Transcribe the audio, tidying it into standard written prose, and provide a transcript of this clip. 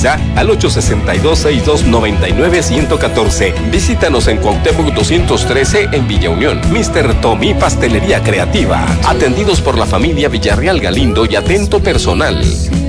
Pizza al 862-6299-114. Visítanos en Cuauhtémoc 213 en Villa Unión. Mr. Tommy Pastelería Creativa. Atendidos por la familia Villarreal Galindo y atento personal.